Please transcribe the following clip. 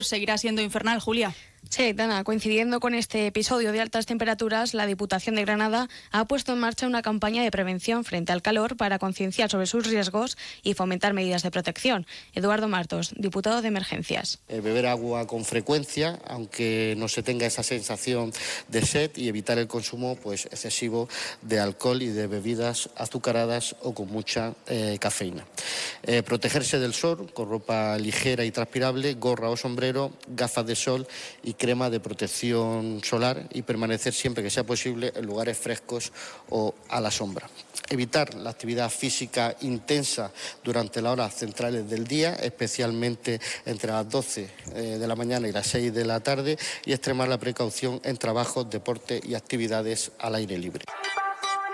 seguirá siendo infernal, Julia. Sí, Dana, coincidiendo con este episodio de altas temperaturas, la Diputación de Granada ha puesto en marcha una campaña de prevención frente al calor para concienciar sobre sus riesgos y fomentar medidas de protección. Eduardo Martos, diputado de Emergencias. Beber agua con frecuencia, aunque no se tenga esa sensación de sed, y evitar el consumo excesivo de alcohol y de bebidas azucaradas o con mucha cafeína. Protegerse del sol con ropa ligera y transpirable, gorra o sombrero, gafas de sol y crema de protección solar, y permanecer siempre que sea posible en lugares frescos o a la sombra. Evitar la actividad física intensa durante las horas centrales del día, especialmente entre las 12 de la mañana y las 6 de la tarde, y extremar la precaución en trabajos, deportes y actividades al aire libre.